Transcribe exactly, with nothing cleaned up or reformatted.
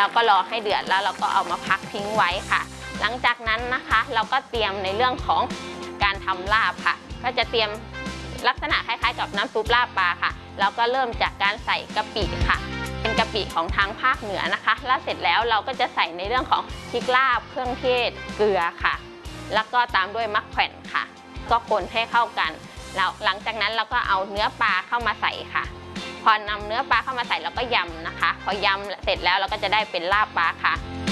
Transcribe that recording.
เราก็รอให้เดือดแล้วเราก็เอามาพักทิ้งไว้ค่ะหลังจากนั้นนะคะเราก็เตรียมในเรื่องของการทำลาบค่ะก็จะเตรียมลักษณะคล้ายๆกับน้ำซุปลาบปลาค่ะเราก็เริ่มจากการใส่กะปิค่ะเป็นกะปิของทางภาคเหนือนะคะแล้วเสร็จแล้วเราก็จะใส่ในเรื่องของพริกลาบเครื่องเทศเกลือค่ะแล้วก็ตามด้วยมะแขวนค่ะก็คนให้เข้ากันแล้วหลังจากนั้นเราก็เอาเนื้อปลาเข้ามาใส่ค่ะพอนำเนื้อปลาเข้ามาใส่เราก็ยำนะคะพอยำเสร็จแล้วเราก็จะได้เป็นลาบปลาค่ะ